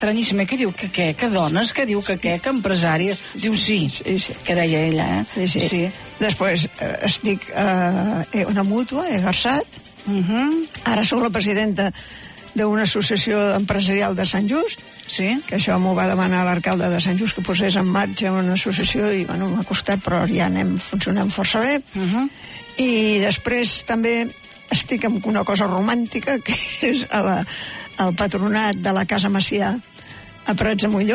estranyíssima. Què diu que dones? Què diu que empresàries? Diu sí, que deia ella, Sí. Després estic a una mútua, a Garçat. Ara sóc la presidenta d'una associació empresarial de Sant Just, que això m'ho va demanar l'alcalde de Sant Just, que posés en marxa una associació i, bueno, m'ha costat, però ja anem funcionant força bé. I després també estic amb una cosa romàntica, que és el patronat de la Casa Macià a Prats de Molló,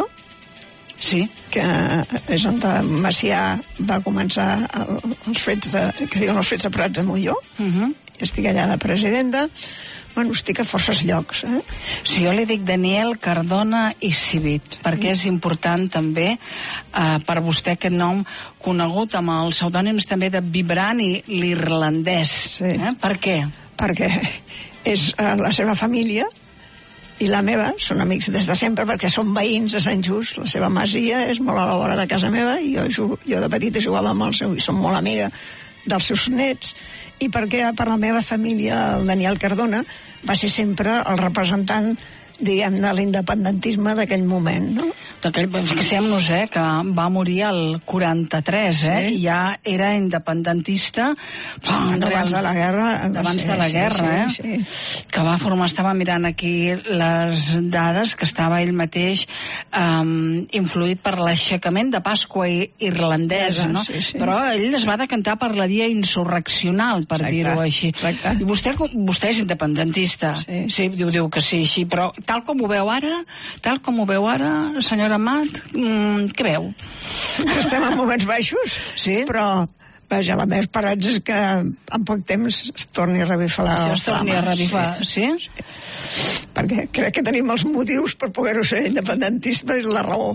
que és on Macià va començar els fets de Prats de Molló. Estic allà de presidenta. Bueno, estic a forces llocs. Si jo li dic Daniel Cardona i Civit, perquè és important també per vostè aquest nom conegut amb els pseudònims també de Vibrant i l'Irlandès. Per què? Perquè és la seva família i la meva, són amics des de sempre, perquè són veïns de Sant Just. La seva masia és molt a la vora de casa meva i jo de petita jugava amb el seu, i som molt amiga dels seus nets, i perquè per la meva família el Daniel Cardona va ser sempre el representant, diguem, de l'independentisme d'aquell moment, no? Fixem-nos, que va morir el 43, i ja era independentista abans de la guerra. Abans de la guerra, que va formar, estava mirant aquí les dades, que estava ell mateix influït per l'aixecament de Pasqua irlandesa, no? Però ell es va decantar per la via insurreccional, per dir-ho així. I vostè és independentista. Sí, diu que sí, però tal com ho veu ara, senyora Amat, què veu? Estem en moments baixos, però vaja, la més esperança és que en poc temps es torni a revifar la flama. Es torni a revifar, sí? Perquè crec que tenim els motius per poder-ho ser independentista, és la raó.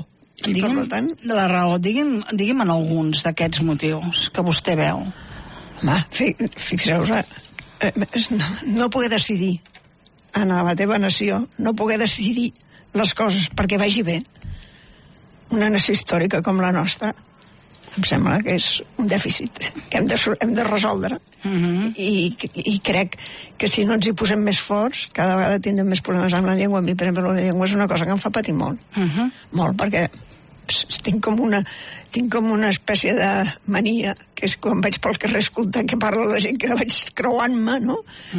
La raó, digui'm en alguns d'aquests motius que vostè veu. Home, fixeu-vos, no poder decidir en la teva nació, no poder decidir les coses perquè vagi bé, una nació històrica com la nostra, em sembla que és un dèficit que hem de resoldre. I crec que si no ens hi posem més forts, cada vegada tindrem més problemes amb la llengua. A mi, per exemple, la llengua és una cosa que em fa patir molt. Molt, perquè tinc com una espècie de mania, que és quan vaig pel carrer escoltant que parla la gent, que vaig creuant-me, no?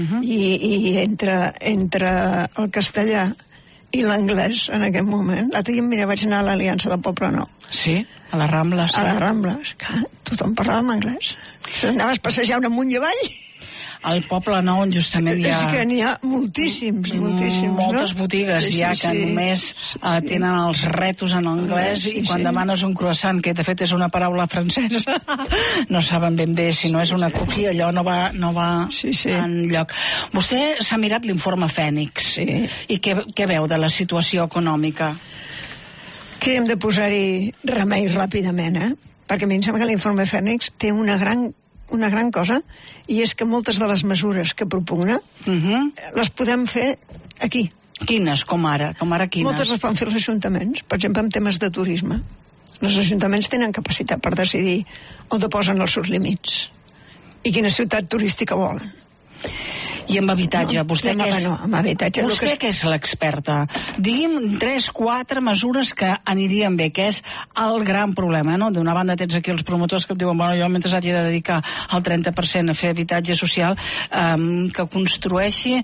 I entre el castellà i l'anglès en aquest moment. L'altre dia, mira, vaig anar a l'Aliança del Poble Nou. Sí, a les Rambles. A les Rambles. Tothom parlava en anglès. Anaves passejant amunt i avall. Al Poble Nou, justament, hi ha... És que n'hi ha moltíssims, moltes botigues que només tenen els retos en anglès i quan demanes un croissant, que de fet és una paraula francesa, no saben ben bé si no és una cookie, allò no va enlloc. Vostè s'ha mirat l'informe Fènix i què veu de la situació econòmica? Que hem de posar-hi remei ràpidament, perquè a mi em sembla que l'informe Fènix té una gran cosa, i és que moltes de les mesures que propugna les podem fer aquí. Quines? Com ara quines? Moltes les poden fer els ajuntaments, per exemple, en temes de turisme. Els ajuntaments tenen capacitat per decidir on posen els seus límits i quina ciutat turística volen. I amb habitatge, vostè que és l'experta, digui'm 3-4 mesures que anirien bé, que és el gran problema, no? D'una banda tens aquí els promotors que et diuen, bueno, jo mentre hagi de dedicar el 30% a fer habitatge social, que construeixi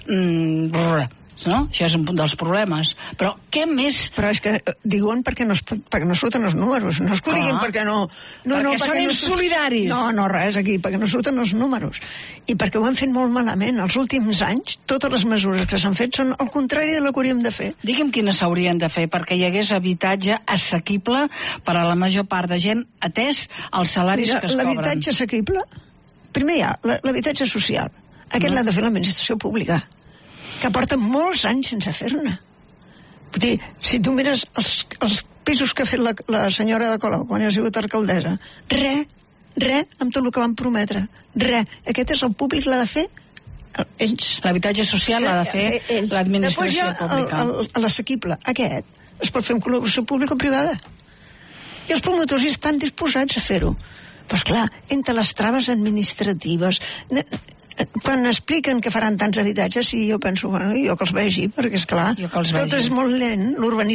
no? Això és un dels problemes. Però què més? Però és que diuen perquè no surten els números. No és que ho diguin perquè no... perquè són insolidaris. No, res aquí, perquè no surten els números. I perquè ho han fet molt malament. Els últims anys, totes les mesures que s'han fet són el contrari de la que hauríem de fer. Digui'm quines s'haurien de fer perquè hi hagués habitatge assequible per a la major part de gent, atès els salaris que es cobren. L'habitatge assequible... Primer hi ha l'habitatge social. Aquest l'ha de fer l'administració pública, que porta molts anys sense fer-ne. Vull dir, si tu mires els pisos que ha fet la senyora de Colau quan ha sigut alcaldessa, res amb tot el que van prometre. Res. Aquest és el públic, l'ha de fer ells. L'habitatge social l'ha de fer l'administració pública. Després hi ha l'assequible. Aquest es pot fer amb col·laboració pública o privada. I els promotors estan disposats a fer-ho. Però, esclar, entre les traves administratives... quan expliquen que faran tants habitatges, sí, jo penso, bueno, jo que els vegi, perquè esclar, tot és molt lent, l'urbanisme